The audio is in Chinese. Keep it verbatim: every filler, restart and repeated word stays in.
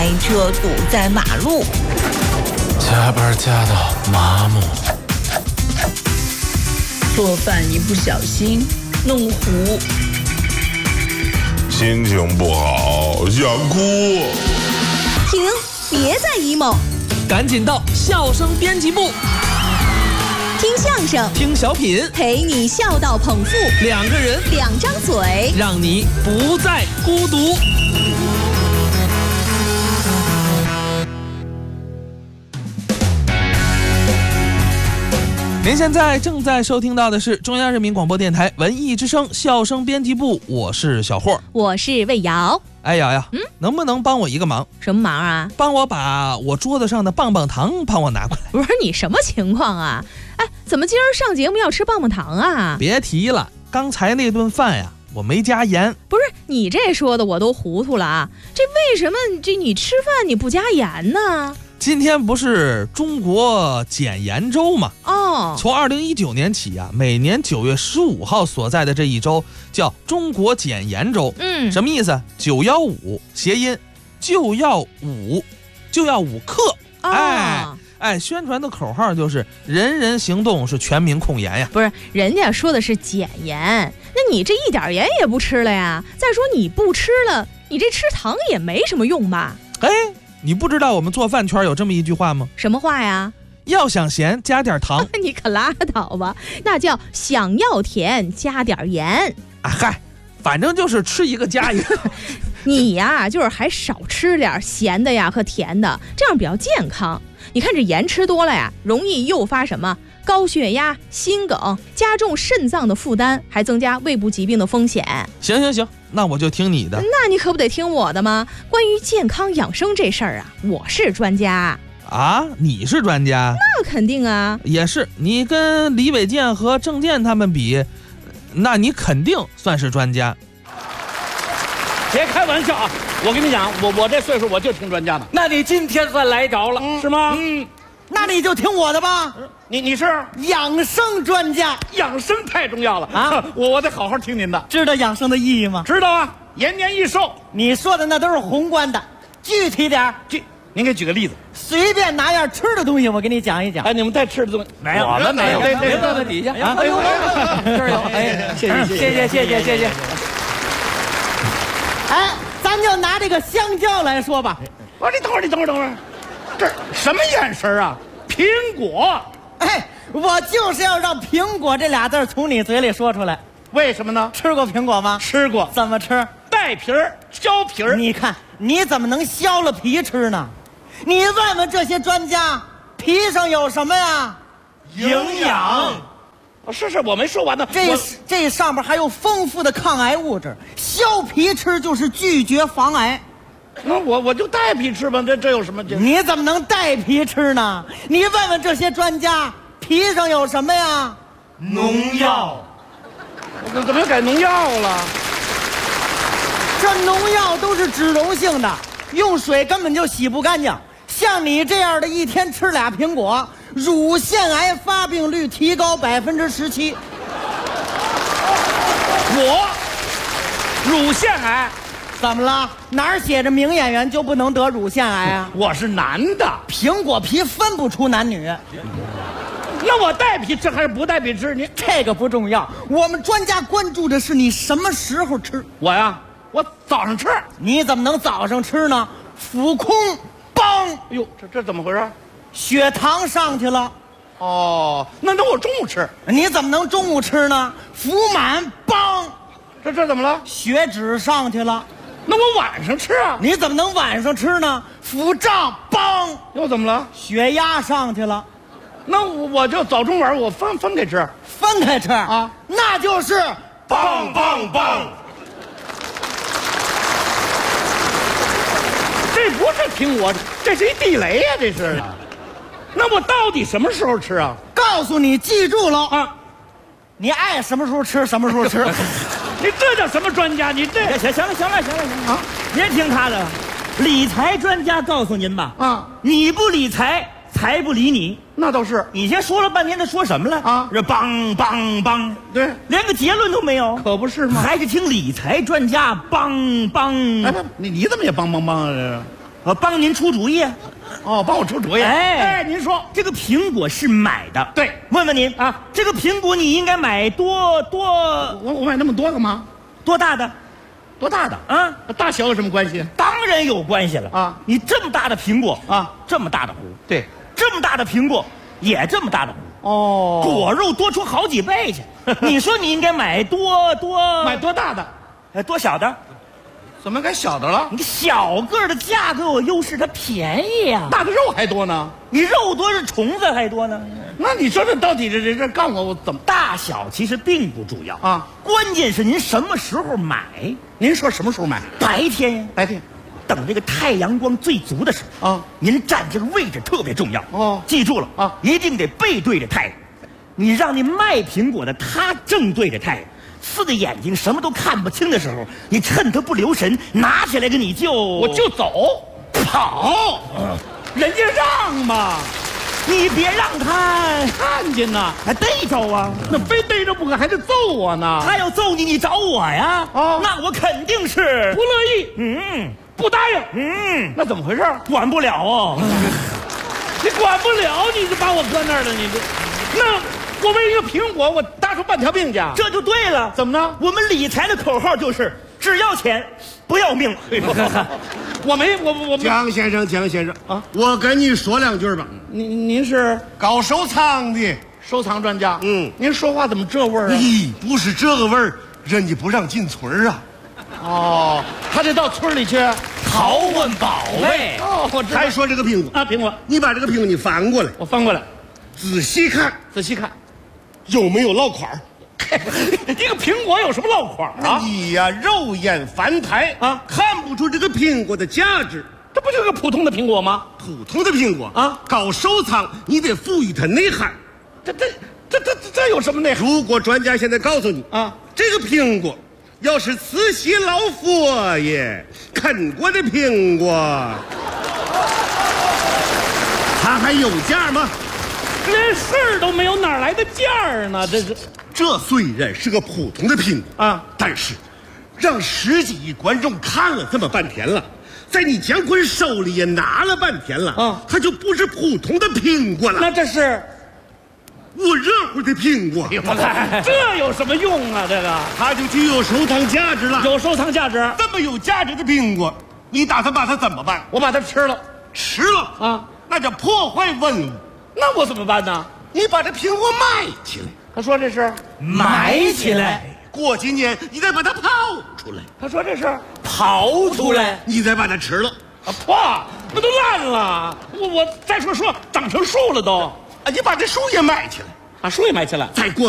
开车堵在马路， 加班加到麻木， 做饭一不小心弄糊， 心情不好想哭。 停，别再 emo， 赶紧到笑声编辑部， 听相声， 听小品， 陪你笑到捧腹， 两个人， 两张嘴， 让你不再孤独。您现在正在收听到的是中央人民广播电台文艺之声笑声编辑部，我是小霍， 我是魏瑶。 哎瑶瑶，嗯，能不能帮我一个忙？ 什么忙啊？ 帮我把我桌子上的棒棒糖帮我拿过来。 不是你什么情况啊？哎，怎么今儿上节目要吃棒棒糖啊？ 别提了，刚才那顿饭呀，我没加盐。 不是你这说的我都糊涂了啊！这为什么这你吃饭你不加盐呢？ 今天不是中国减盐周吗？ 哦， 从二零一九年起啊，每年九月十五号所在的这一周叫中国减盐周。 嗯， 什么意思？九幺五谐音，就要五，就要五克。 哦、 哎哎，宣传的口号就是人人行动是全民控盐呀。 不是，人家说的是减盐，那你这一点盐也不吃了呀？再说你不吃了，你这吃糖也没什么用吧？ 哎。你不知道我们做饭圈有这么一句话吗？ 什么话呀？ 要想咸加点糖。 你可拉倒吧，那叫想要甜加点盐。 啊嗨，反正就是吃一个加一个。 你呀，就是还少吃点咸的呀和甜的，这样比较健康。你看这盐吃多了呀，容易诱发什么高血压、心梗，加重肾脏的负担，还增加胃部疾病的风险。 行行行，那我就听你的。 那你可不得听我的吗？关于健康养生这事儿啊，我是专家啊。你是专家？ 那肯定啊。 也是，你跟李伟健和郑健他们比，那你肯定算是专家。 别开玩笑啊！我跟你讲，我我这岁数我就听专家的。 那你今天算来着了， 嗯、 是吗？ 嗯， 那你就听我的吧。 你你是养生专家， 养生太重要了啊！ 我我得好好听您的。 知道养生的意义吗？ 知道啊，延年益寿。 你说的那都是宏观的，具体点具，您给举个例子。 随便拿样吃的东西，我给你讲一讲。 哎，你们带吃的东西没有？ 我们没有。 别别坐在底下啊！ 哎呦， 这儿有。哎，谢谢谢谢谢谢谢谢。哎，咱就拿这个香蕉来说吧。 我说你等会儿，你等会儿，等会儿，这什么眼神啊？苹果。 哎，我就是要让苹果这俩字从你嘴里说出来。 为什么呢？ 吃过苹果吗？ 吃过。 怎么吃？ 带皮儿，削皮儿。 你看你怎么能削了皮吃呢？你问问这些专家，皮上有什么呀？ 营养。哦，是是，我没说完呢。 这这上边还有丰富的抗癌物质，削皮吃就是拒绝防癌。 那我我就带皮吃吧，这这有什么？ 你怎么能带皮吃呢？你问问这些专家，皮上有什么呀？ 农药。我怎么改农药了？ 这农药都是脂溶性的，用水根本就洗不干净。像你这样的，一天吃俩苹果，乳腺癌发病率提高百分之十七。 我乳腺癌。 怎么了？哪儿写着名演员就不能得乳腺癌啊？ 我是男的， 苹果皮分不出男女。 那我带皮吃还是不带皮吃？你这个不重要，我们专家关注的是你什么时候吃。 我呀，我早上吃。 你怎么能早上吃呢？腹空，梆！ 哎呦，这这怎么回事？ 血糖上去了。 哦，那那我中午吃。 你怎么能中午吃呢？腹满，梆！ 这这怎么了？ 血脂上去了。 那我晚上吃啊？ 你怎么能晚上吃呢？腹胀，梆！ 又怎么了？ 血压上去了。 那我我就早中晚我分分开吃， 分开吃啊，那就是棒棒棒。 这不是苹果，这是一地雷呀、啊！这是。那我到底什么时候吃啊？ 告诉你，记住了啊！ 你爱什么时候吃什么时候吃。 你这叫什么专家？你这行行了行了行了行了啊！别听他的了，理财专家告诉您吧啊，你不理财，财不理你。 那倒是。 你先说了半天，他说什么了啊？这梆梆梆， 对， 连个结论都没有， 可不是吗？ 还是听理财专家梆梆。 哎，你你怎么也梆梆梆啊？ 我帮您出主意。 哦，帮我出主意。 哎哎，您说这个苹果是买的， 对， 问问您啊， 这个苹果你应该买多多我我买那么多干嘛？ 多大的？ 多大的啊？ 大小有什么关系？ 当然有关系了啊！ 你这么大的苹果啊， 这么大的核， 对， 这么大的苹果也这么大的核。 哦， 果肉多出好几倍去，你说你应该买多多买多大的？ 呃多小的？ 怎么改小的了？ 你小个儿的价格有优势，它便宜呀、啊。 大的肉还多呢？ 你肉多是虫子还多呢。 那你说这到底这这这告诉我我怎么？ 大小其实并不重要啊， 关键是您什么时候买。 您说什么时候买？ 白天呀， 白天。 等这个太阳光最足的时候啊， 您站这个位置特别重要哦。 记住了啊， 一定得背对着太阳。你让那卖苹果的他正对着太阳，四个眼睛什么都看不清的时候，你趁他不留神拿起来个你就我就走跑， 嗯人家让嘛， 你别让他看见呐， 还逮着啊！ 那非逮着不可，还得揍我呢。 他要揍你，你找我呀？ 哦那我肯定是不乐意， 嗯不答应。 嗯， 那怎么回事？ 管不了哦。 你管不了，你就把我搁那儿了，你这，那我为一个苹果，我搭出半条命去。 这就对了。 怎么呢？ 我们理财的口号就是只要钱，不要命。 我没，我我江先生，江先生啊， 我跟你说两句吧。 您您是搞收藏的， 收藏专家？ 嗯， 您说话怎么这味儿啊？ 咦，不是这个味儿，人家不让进村儿啊。 哦，他得到村里去淘问宝贝。 哦，我知道还说这个苹果啊，苹果， 你把这个苹果你翻过来， 我翻过来仔细看， 仔细看， 有没有落款儿？ 一个苹果有什么落款啊？ 你呀，肉眼凡胎啊看不出这个苹果的价值。 这不就是个普通的苹果吗？ 普通的苹果啊搞收藏你得赋予它内涵。 这这这这这这有什么内涵如果专家现在告诉你啊， 这个苹果要是慈禧老佛爷啃过的苹果，它还有价吗？ 连事儿都没有，哪来的价儿呢？这是这虽然是个普通的苹果啊， 但是让十几亿观众看了这么半天了，在你姜昆手里也拿了半天了啊， 它就不是普通的苹果了， 那这是， 我热乎的苹果， 这有什么用啊？这个它就具有收藏价值了。 有收藏价值， 这么有价值的苹果，你打算把它怎么办？ 我把它吃了吃了啊， 那叫破坏文物。 那我怎么办呢？ 你把这苹果买起来， 他说这是埋起来， 过几年你再把它刨出来， 他说这是刨出来。 你再把它吃了， 啊破，那都烂了。我我再说说长成树了都啊，你把这树也买起来， 啊，树也埋起来。 再过